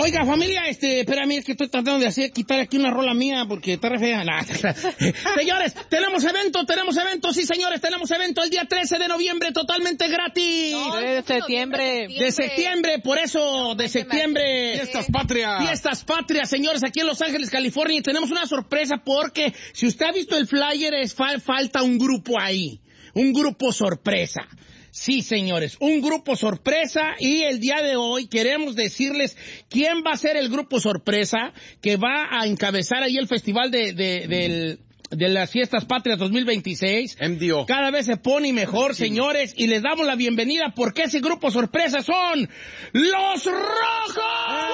Oiga, familia, espérame, es que estoy tratando de quitar aquí una rola mía porque está re fea. Señores, tenemos evento, sí, señores, tenemos evento el día 13 de noviembre, totalmente gratis. No, de septiembre. De septiembre, por eso, de septiembre. Fiestas Patrias, señores, aquí en Los Ángeles, California. Y tenemos una sorpresa porque si usted ha visto el flyer, falta un grupo ahí. Un grupo sorpresa. Sí, señores, un grupo sorpresa, y el día de hoy queremos decirles quién va a ser el grupo sorpresa que va a encabezar ahí el festival de las Fiestas Patrias 2026. MDO. Cada vez se pone mejor, señores, y les damos la bienvenida porque ese grupo sorpresa son ¡Los Rojos!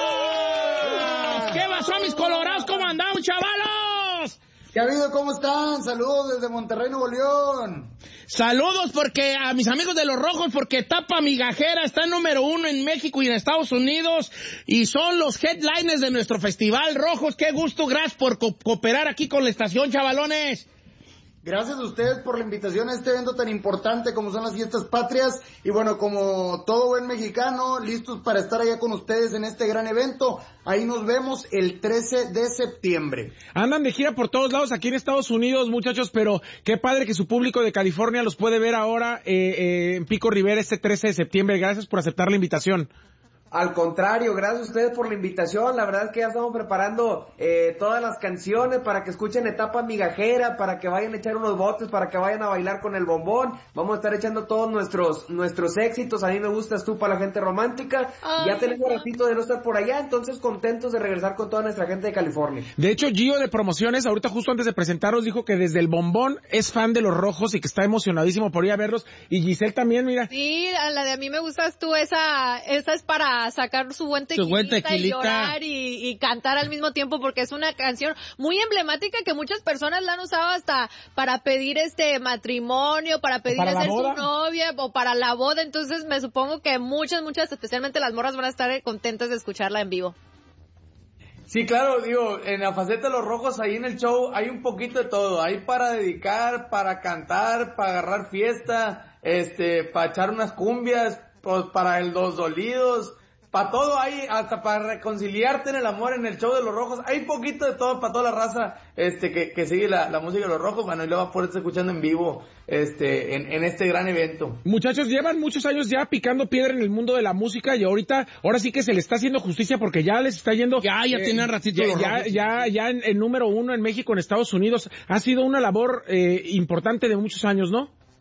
¿Qué pasó, mis colorados? ¿Cómo andamos, chavalos? ¿Qué ha habido? ¿Cómo están? Saludos desde Monterrey, Nuevo León. Saludos porque a mis amigos de Los Rojos, porque Tapa Migajera está número 1 en México y en Estados Unidos, y son los headliners de nuestro festival. Rojos, qué gusto, gracias por cooperar aquí con la estación, chavalones. Gracias a ustedes por la invitación a este evento tan importante como son las Fiestas Patrias. Y bueno, como todo buen mexicano, listos para estar allá con ustedes en este gran evento. Ahí nos vemos el 13 de septiembre. Andan de gira por todos lados aquí en Estados Unidos, muchachos, pero qué padre que su público de California los puede ver ahora en Pico Rivera este 13 de septiembre. Gracias por aceptar la invitación. Al contrario, gracias a ustedes por la invitación. La verdad es que ya estamos preparando todas las canciones para que escuchen Etapa Migajera, para que vayan a echar unos botes, para que vayan a bailar con el bombón. Vamos a estar echando todos nuestros éxitos. A mí me gustas tú para la gente romántica. Ya tenemos ratito de no estar por allá, entonces contentos de regresar con toda nuestra gente de California. De hecho, Gio de Promociones, ahorita justo antes de presentaros, dijo que desde el bombón es fan de Los Rojos y que está emocionadísimo por ir a verlos. Y Giselle también, mira. Sí, la de A mí me gustas tú, esa es para sacar su buen tequilita y llorar y cantar al mismo tiempo, porque es una canción muy emblemática que muchas personas la han usado hasta para pedir matrimonio, para pedir ser su novia o para la boda. Entonces me supongo que muchas, especialmente las morras, van a estar contentas de escucharla en vivo. Sí, claro, digo, en la faceta de Los Rojos, ahí en el show, hay un poquito de todo. Hay para dedicar, para cantar, para agarrar fiesta, para echar unas cumbias, pues para los dolidos, para todo hay, hasta para reconciliarte en el amor en el show de Los Rojos. Hay poquito de todo para toda la raza, que sigue la música de Los Rojos, bueno, y luego va a poder estar escuchando en vivo, en este gran evento. Muchachos, llevan muchos años ya picando piedra en el mundo de la música y ahora sí que se le está haciendo justicia porque ya les está yendo. Ya tienen ratito Los Rojos. Ya en número 1 en México, en Estados Unidos. Ha sido una labor importante de muchos años, ¿no?